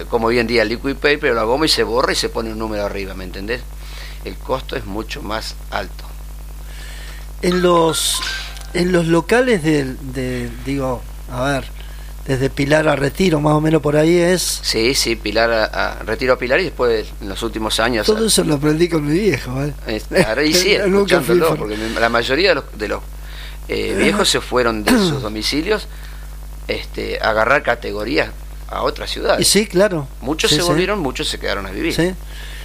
como hoy en día el liquid paper, la goma, y se borra y se pone un número arriba, ¿me entendés? El costo es mucho más alto. En los locales digo, a ver, desde Pilar a Retiro, más o menos por ahí es. Sí, Pilar a Retiro a Pilar, y después en los últimos años. Todo eso lo aprendí con mi viejo, Ahora y sí, escuchándolo, porque la mayoría de los viejos se fueron de sus domicilios a agarrar categorías a otras ciudades. Y sí, claro. Muchos se volvieron, muchos se quedaron a vivir. Sí.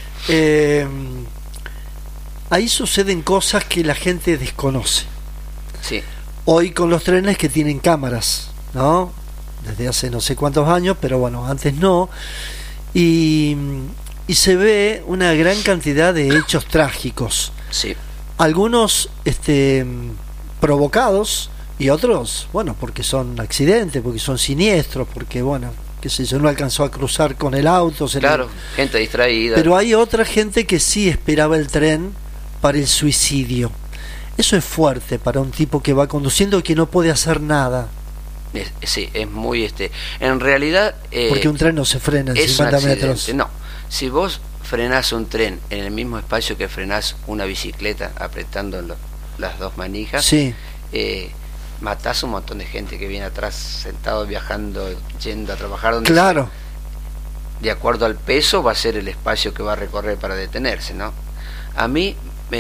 Ahí suceden cosas que la gente desconoce. Sí. Hoy con los trenes que tienen cámaras, ¿no? Desde hace no sé cuántos años, pero bueno, antes no. Y se ve una gran cantidad de hechos trágicos. Sí. Algunos provocados y otros, bueno, porque son accidentes, porque son siniestros, porque, bueno, qué sé yo, no alcanzó a cruzar con el auto. Claro, gente distraída. Pero hay otra gente que sí esperaba el tren para el suicidio. Eso es fuerte para un tipo que va conduciendo y que no puede hacer nada. Sí, es muy en realidad porque un tren no se frena en 50 metros. No, si vos frenás un tren en el mismo espacio que frenás una bicicleta apretando las dos manijas, sí, matás un montón de gente que viene atrás sentado, viajando, yendo a trabajar donde claro sea. De acuerdo al peso va a ser el espacio que va a recorrer para detenerse, ¿no? A mí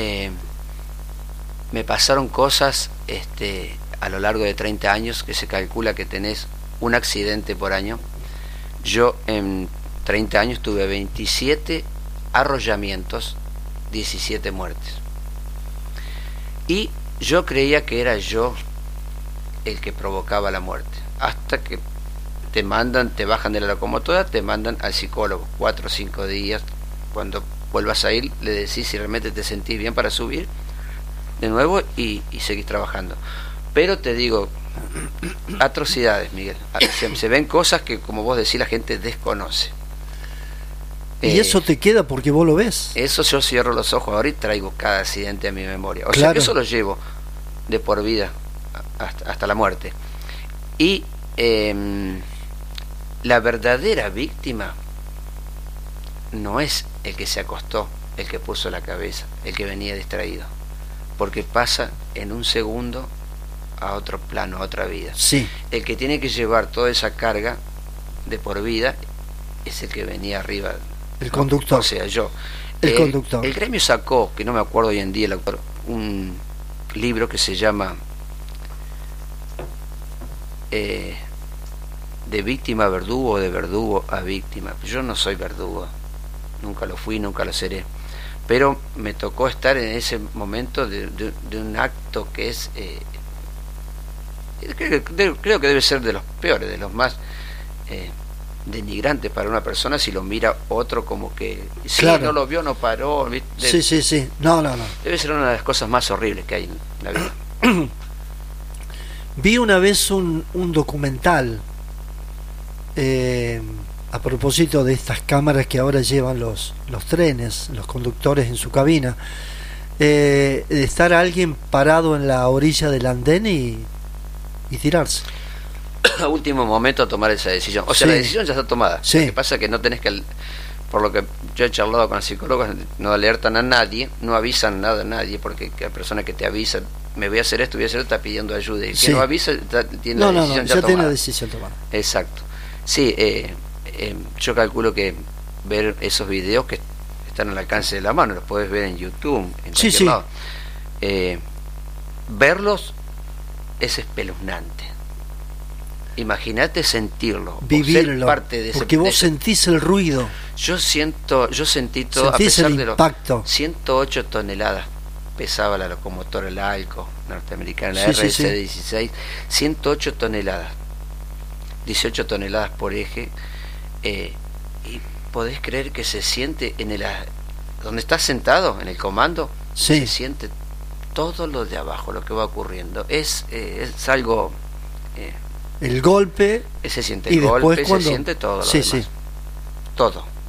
me pasaron cosas a lo largo de 30 años, que se calcula que tenés un accidente por año. Yo en 30 años tuve 27 arrollamientos, 17 muertes. Y yo creía que era yo el que provocaba la muerte, hasta que te bajan de la locomotora, te mandan al psicólogo 4 o 5 días. Cuando vuelvas a ir, le decís si realmente te sentís bien para subir de nuevo y seguís trabajando. Pero te digo, atrocidades, Miguel. Se ven cosas que, como vos decís, la gente desconoce. Y eso te queda porque vos lo ves. Eso yo cierro los ojos ahora y traigo cada accidente a mi memoria. O claro. sea que eso lo llevo de por vida hasta la muerte. Y la verdadera víctima no es el que se acostó, el que puso la cabeza, el que venía distraído, porque pasa en un segundo a otro plano, a otra vida. Sí. El que tiene que llevar toda esa carga de por vida es el que venía arriba. El conductor. O sea, yo. El conductor. El gremio sacó, que no me acuerdo hoy en día el autor, un libro que se llama de víctima a verdugo, o de verdugo a víctima. Yo no soy verdugo, nunca lo fui, nunca lo seré, pero me tocó estar en ese momento de un acto que es creo que debe ser de los peores, de los más denigrantes para una persona, si lo mira otro como que sí, claro, no lo vio, no paró, ¿viste? Sí, no. Debe ser una de las cosas más horribles que hay en la vida. Vi una vez un documental a propósito de estas cámaras que ahora llevan los trenes, los conductores en su cabina, de estar alguien parado en la orilla del andén y tirarse. A último momento a tomar esa decisión. O sea, sí, la decisión ya está tomada. Sí. Lo que pasa es que no tenés que, por lo que yo he charlado con los psicólogos, no alertan a nadie, no avisan nada a nadie, porque la persona que te avisa, me voy a hacer esto, está pidiendo ayuda. Y el que no avisa, tiene la decisión ya tomada. Tiene la decisión tomada. Exacto. Sí, yo calculo que ver esos videos que están al alcance de la mano, los puedes ver en YouTube, en cualquier lado. Verlos es espeluznante. Imagínate sentirlo, vivirlo, ser parte de ese, porque vos sentís el ruido. Yo sentí todo, sentís a pesar el impacto. De los 108 toneladas pesaba la locomotora, la ALCO norteamericana, la RC-16, 108 toneladas, 18 toneladas por eje, y podés creer que se siente donde estás sentado, en el comando, se siente todo lo de abajo, lo que va ocurriendo. Es algo... el golpe, se siente y el golpe, después cuando... se siente todo lo demás. Todo.